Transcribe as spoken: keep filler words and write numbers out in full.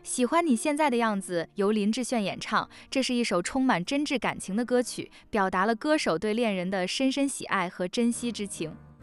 喜欢你现在的样子由林志炫演唱，这是一首充满真挚感情的歌曲，表达了歌手对恋人的深深喜爱和珍惜之情。